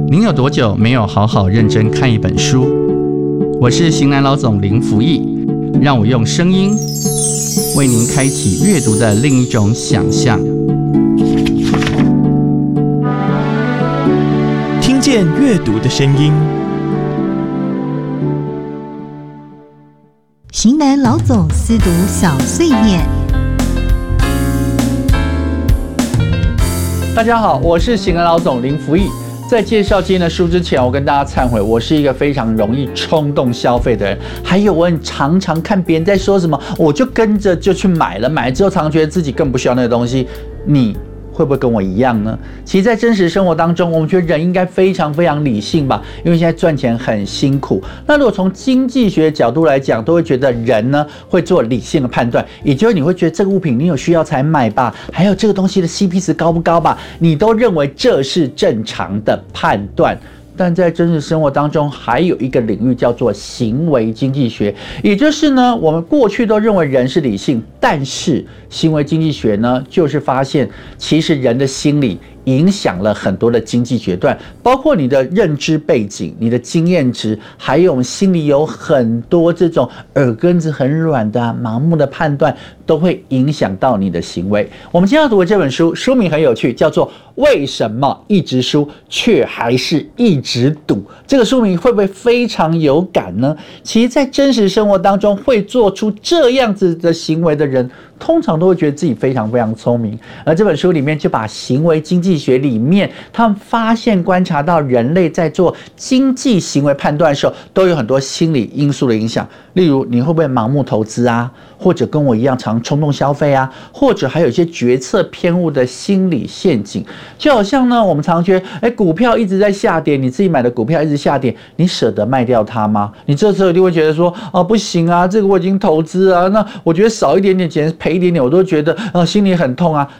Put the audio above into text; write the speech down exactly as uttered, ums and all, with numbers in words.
您有多久没有好好认真看一本书？我是型男老总林福义，让我用声音为您开启阅读的另一种想象。 听见阅读的声音。 型男老总思读小碎念。 大家好，我是型男老总林福义。在介绍今天的书之前，我跟大家忏悔，我是一个非常容易冲动消费的人。还有，我很常常看别人在说什么，我就跟着就去买了，买了之后常常觉得自己更不需要那个东西。你会不会跟我一样呢？其实，在真实生活当中，我们觉得人应该非常非常理性吧，因为现在赚钱很辛苦。那如果从经济学的角度来讲，都会觉得人呢会做理性的判断，也就是你会觉得这个物品你有需要才买吧，还有这个东西的 C P 值高不高吧，你都认为这是正常的判断。但在真实生活当中，还有一个领域叫做行为经济学，也就是呢，我们过去都认为人是理性，但是行为经济学呢，就是发现其实人的心理影响了很多的经济决断，包括你的认知背景、你的经验值，还有我们心里有很多这种耳根子很软的、啊、盲目的判断，都会影响到你的行为。我们今天要读的这本书，书名很有趣，叫做《为什么一直输却还是一直赌》。这个书名会不会非常有感呢？其实，在真实生活当中，会做出这样子的行为的人，通常都会觉得自己非常非常聪明。而这本书里面就把行为经济学里面他们发现观察到人类在做经济行为判断的时候，都有很多心理因素的影响。例如，你会不会盲目投资啊？或者跟我一样常冲动消费啊？或者还有一些决策偏误的心理陷阱。就好像呢，我们常常觉得，哎，股票一直在下跌，你自己买的股票一直下跌，你舍得卖掉它吗？你这时候一定会觉得说，啊，不行啊，这个我已经投资啊，那我觉得少一点点钱赔一点点，我都觉得呃心里很痛啊。